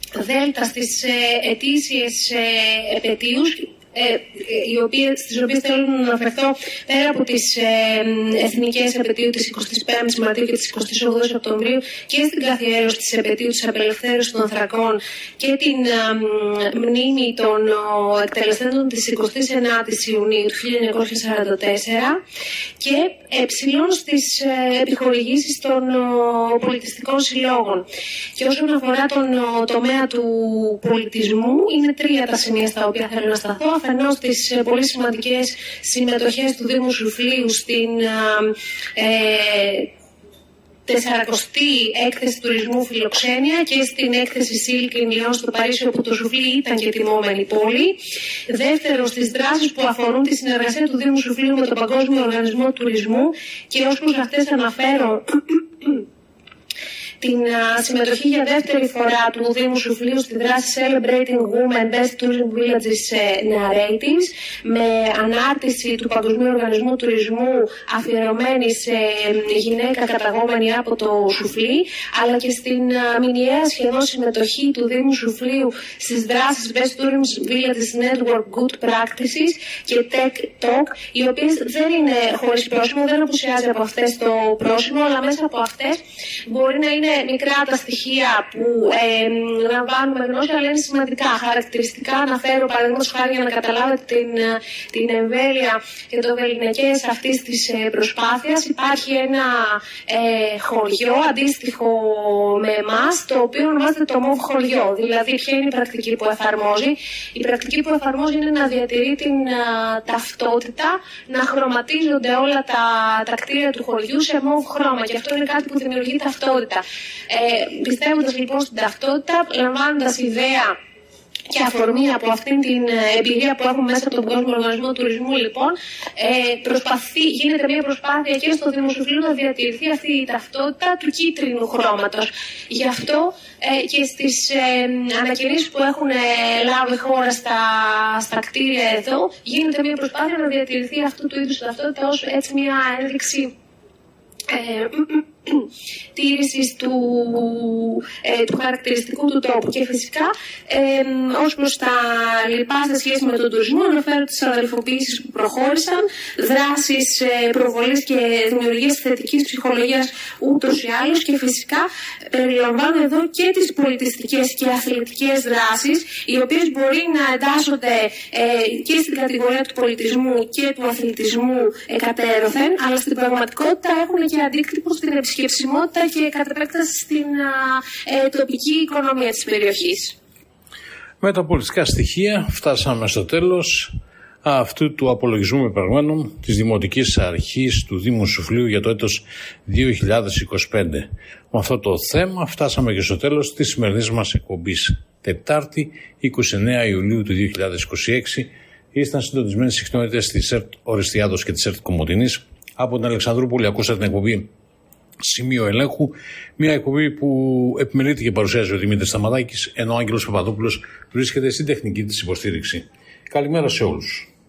Δέλτα στις ετήσιες επετείους, στις οποίες θέλω να αναφερθώ πέρα από τις εθνικές επετείου της 25ης Μαρτίου και της 28ης Οκτωβρίου και στην καθιέρωση της επετείου της απελευθέρωσης των Θρακών και την μνήμη των εκτελεστέντων της 29ης Ιουνίου του 1944 και στις επιχορηγήσεις των πολιτιστικών συλλόγων. Και όσον αφορά τον τομέα του πολιτισμού, είναι τρία τα σημεία στα οποία θέλω να σταθώ. Αφενός τις πολύ σημαντικές συμμετοχές του Δήμου Σουφλίου στην 40η έκθεση τουρισμού Φιλοξένια και στην έκθεση Silk in Lyon στο Παρίσι, όπου το Σουφλί ήταν και τιμόμενη πόλη. Δεύτερο, στις δράσεις που αφορούν τη συνεργασία του Δήμου Σουφλίου με τον Παγκόσμιο Οργανισμό Τουρισμού, και ως προς αυτές αναφέρω την συμμετοχή για δεύτερη φορά του Δήμου Σουφλίου στη δράση Celebrating Women Best Tourism Villages Narratives, με ανάρτηση του Παγκοσμίου Οργανισμού Τουρισμού αφιερωμένη σε γυναίκα καταγόμενη από το Σουφλί, αλλά και στην μηνιαία σχεδόν συμμετοχή του Δήμου Σουφλίου στις δράσεις Best Tourism Villages Network Good Practices και Tech Talk, οι οποίες δεν είναι χωρίς πρόσημο, δεν απουσιάζει από αυτές το πρόσημο, αλλά μέσα από αυτές μπορεί να είναι μικρά τα στοιχεία που λαμβάνουμε γνώση, αλλά είναι σημαντικά. Χαρακτηριστικά αναφέρω, παραδείγματος χάρη, για να καταλάβετε την εμβέλεια και το βεληνικές αυτής της προσπάθειας. Υπάρχει ένα χωριό αντίστοιχο με εμάς, το οποίο ονομάζεται το ΜΟΒ χωριό. Δηλαδή, ποια είναι η πρακτική που εφαρμόζει? Η πρακτική που εφαρμόζει είναι να διατηρεί την ταυτότητα, να χρωματίζονται όλα τα κτίρια του χωριού σε ΜΟΒ χρώμα. Και αυτό είναι κάτι που δημιουργεί ταυτότητα. Πιστεύοντας λοιπόν στην ταυτότητα, λαμβάνοντας ιδέα και αφορμή από αυτήν την εμπειρία που έχουμε μέσα από τον Παγκόσμιο Οργανισμό Τουρισμού, λοιπόν, γίνεται μια προσπάθεια και στο Δήμο Σουφλίου να διατηρηθεί αυτή η ταυτότητα του κίτρινου χρώματος. Γι' αυτό και στις ανακοινήσεις που έχουν λάβει χώρα στα κτίρια εδώ, γίνεται μια προσπάθεια να διατηρηθεί αυτού του είδους ταυτότητα ως έτσι μια ένδειξη τήρησης του χαρακτηριστικού του τόπου. Και φυσικά ως προς τα λοιπά σε σχέση με τον τουρισμό, αναφέρω τις αδελφοποιήσεις που προχώρησαν, δράσεις προβολής και δημιουργίας θετικής ψυχολογίας ούτως ή άλλως, και φυσικά περιλαμβάνω εδώ και τις πολιτιστικές και αθλητικές δράσεις, οι οποίες μπορεί να εντάσσονται και στην κατηγορία του πολιτισμού και του αθλητισμού εκατέρωθεν, αλλά στην πραγματικότητα έχουν και αντίκτυπο στην επισκεψιμότητα και κατ' επέκταση στην τοπική οικονομία της περιοχής. Με τα πολιτικά στοιχεία φτάσαμε στο τέλος αυτού του απολογισμού μεπραγμένων της Δημοτικής Αρχής του Δήμου Σουφλίου για το έτος 2025. Με αυτό το θέμα φτάσαμε και στο τέλος της σημερινής μας εκπομπής. Τετάρτη, 29 Ιουλίου του 2026, ήσταν συντονισμένοι στις συχνότητες της ΕΡΤ Ορεστιάδος και της ΕΡΤ Κομοτηνής. Από την Αλεξανδρούπολη ακούσατε την εκπομπή Σημείο Ελέγχου, μια εκπομπή που επιμελείται και παρουσιάζει ο Δημήτρης Σταματάκης, ενώ ο Άγγελος Παπαδόπουλος βρίσκεται στην τεχνική της υποστήριξη. Καλημέρα σε όλους.